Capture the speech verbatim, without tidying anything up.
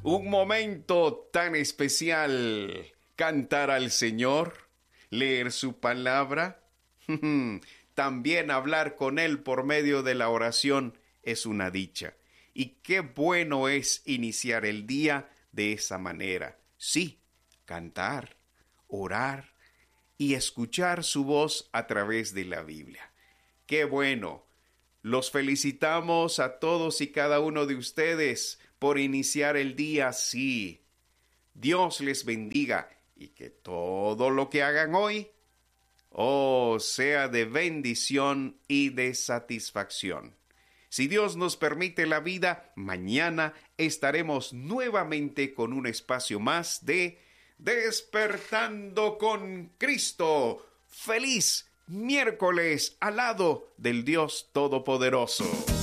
Un momento tan especial. Cantar al Señor, leer su palabra, también hablar con Él por medio de la oración es una dicha. Y qué bueno es iniciar el día de esa manera. Sí, cantar, orar y escuchar su voz a través de la Biblia. ¡Qué bueno! Los felicitamos a todos y cada uno de ustedes por iniciar el día así. Dios les bendiga y que todo lo que hagan hoy, oh, sea de bendición y de satisfacción. Si Dios nos permite la vida, mañana estaremos nuevamente con un espacio más de Despertando con Cristo. ¡Feliz miércoles al lado del Dios Todopoderoso!